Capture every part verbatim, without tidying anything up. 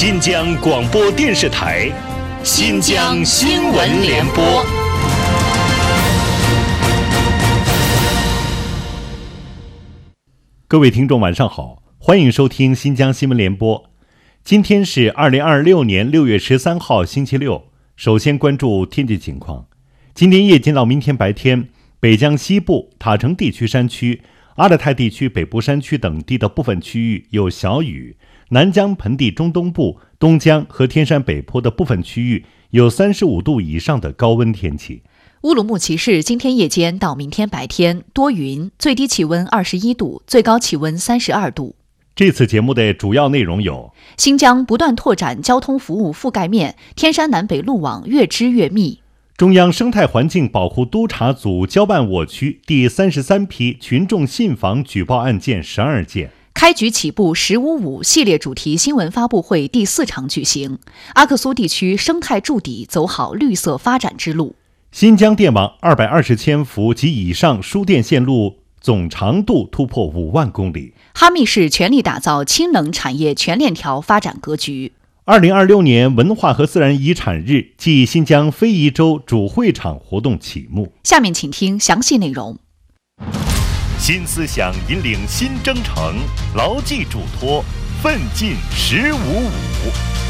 新疆广播电视台新疆新闻联播。各位听众晚上好，欢迎收听新疆新闻联播。今天是二零二六年六月十三号星期六。首先关注天气情况。今天夜间到明天白天，北疆西部、塔城地区山区、阿勒泰地区北部山区等地的部分区域有小雨，南疆盆地中东部、东疆和天山北坡的部分区域有三十五度以上的高温天气。 乌鲁木齐市今天夜间到明天白天多云，最低气温二十一度，最高气温三十二度。 这次节目的主要内容有： 新疆不断拓展交通服务覆盖面，天山南北路网越织越密； 中央生态环境保护督察组交办我区第三十三批群众信访举报案件十二件； 开局起步十五五系列主题新闻发布会第四场举行；阿克苏地区生态筑底走好绿色发展之路； 新疆电网二百二十千伏及以上输电线路总长度突破五万公里； 哈密市全力打造氢能产业全链条发展格局。 二零二六年文化和自然遗产日暨新疆非遗州主会场活动启幕。 下面请听详细内容。 新思想引领新征程，牢记嘱托，奋进十五五。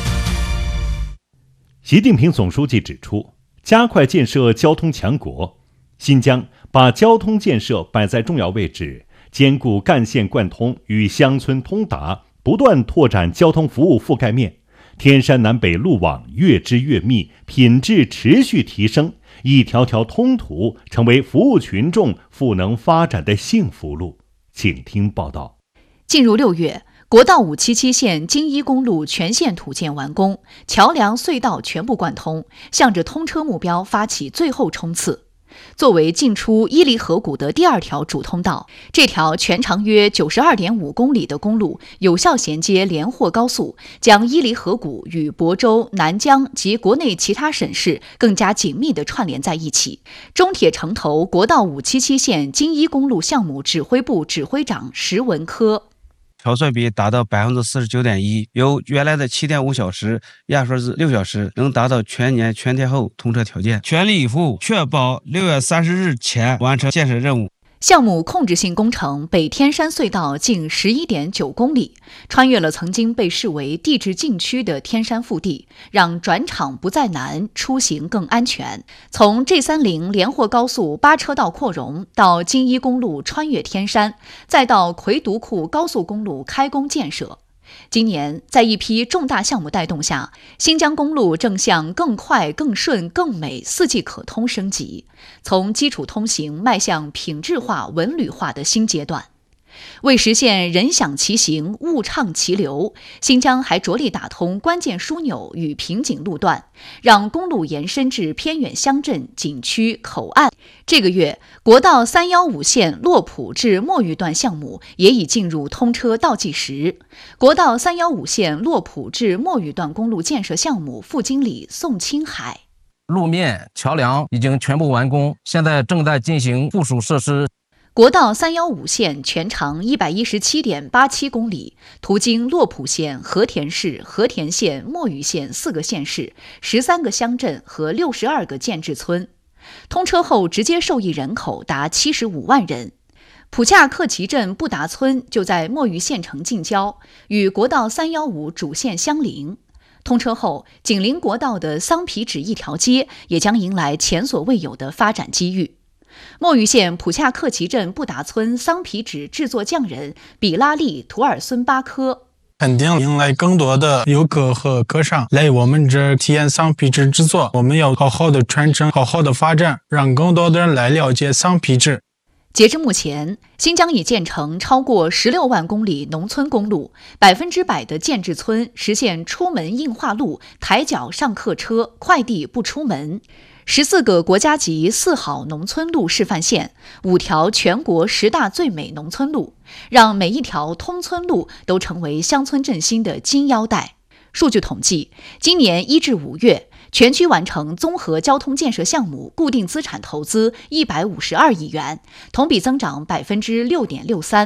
习近平总书记指出，加快建设交通强国，新疆把交通建设摆在重要位置，兼顾干线贯通与乡村通达，不断拓展交通服务覆盖面，天山南北路网越织越密，品质持续提升，一条条通途成为服务群众赋能发展的幸福路。请听报道。 进入六月，国道五七七线京伊公路全线土建完工，桥梁隧道全部贯通，向着通车目标发起最后冲刺。作为进出伊犁河谷的第二条主通道，这条全长约 九十二点五公里的公路有效衔接连霍高速，将伊犁河谷与亳州、南疆及国内其他省市更加紧密地串联在一起。中铁城投国道五七七线京伊公路项目指挥部指挥长石文科， 调帅比达到 百分之四十九点一， 由原来的 七点五小时压缩至六小时，能达到全年全天候通车条件，全力以赴确保六月三十日前完成建设任务。 项目控制性工程北天山隧道近 十一点九公里，穿越了曾经被视为地质禁区的天山腹地，让转场不再难，出行更安全。从 G 三十 连霍高速八车道扩容到京伊公路穿越天山，再到魁独库高速公路开工建设。今年，在一批重大项目带动下，新疆公路正向更快、更顺、更美、四季可通升级，从基础通行迈向品质化、文旅化的新阶段。为实现人享其行、物畅其流，新疆还着力打通关键枢纽与瓶颈路段，让公路延伸至偏远乡镇、景区、口岸。这个月，国道三一五线洛普至墨峪段项目也已进入通车倒计时。国道三一五线洛普至墨峪段公路建设项目副经理宋青海： 路面、桥梁已经全部完工，现在正在进行附属设施。 国道三一五线全长 一百一十七点八七公里，途经洛普县、和田市、和田县、墨峪县四个县市、十三个乡镇和六十二个建制村。通车后直接受益人口达七十五万人。普恰克旗镇布达村就在墨峪县城近郊，与国道三一五主线相邻。通车后，紧邻国道的桑皮纸一条街也将迎来前所未有的发展机遇。墨峪县普恰克旗镇布达村桑皮纸制作匠人比拉利图尔孙巴科， 肯定迎来更多的游客和客商来我们这儿体验桑皮纸制作。我们要好好的传承，好好的发展，让更多的人来了解桑皮纸。 截至目前，新疆已建成超过十六万公里农村公路，百分之百的建制村实现出门硬化路，抬脚上客车，快递不出门。十四个国家级四好农村路示范线，五条全国十大最美农村路，让每一条通村路都成为乡村振兴的金腰带。数据统计，今年一至五月，全区完成综合交通建设项目固定资产投资一百五十二亿元，同比增长百分之六点六三。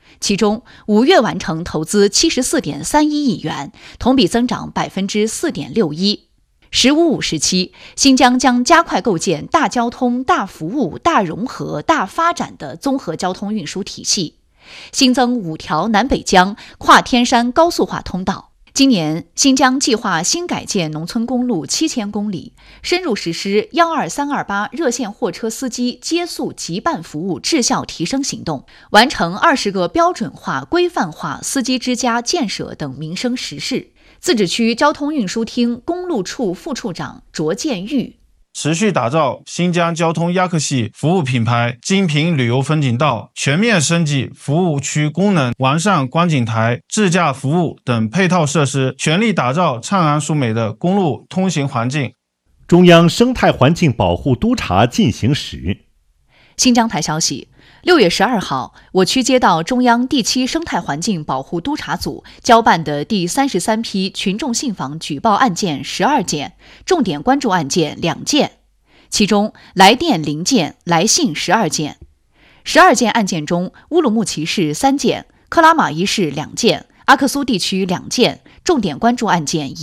其中五月完成投资七十四点三一亿元，同比增长百分之四点六一。十五五时期，新疆将加快构建大交通、大服务、大融合、大发展的综合交通运输体系，新增五条南北疆跨天山高速化通道。今年，新疆计划新改建农村公路七千公里，深入实施幺二三二八热线货车司机接送急办服务质效提升行动，完成二十个标准化、规范化司机之家建设等民生实事。自治区交通运输厅公路处副处长卓建玉。 持续打造新疆交通亚克系服务品牌，精品旅游风景道，全面升级服务区功能，完善观景台、自驾服务等配套设施，全力打造灿烂殊美的公路通行环境。 中央生态环境保护督查进行时。 新疆台消息，六月十二号，我区接到中央第七生态环境保护督查组交办的第三十三批群众信访举报案件十二件，重点关注案件两件，其中来电零件，来信十二件。十二件案件中，乌鲁木齐市三件，克拉玛依市两件，阿克苏地区两件，重点关注案件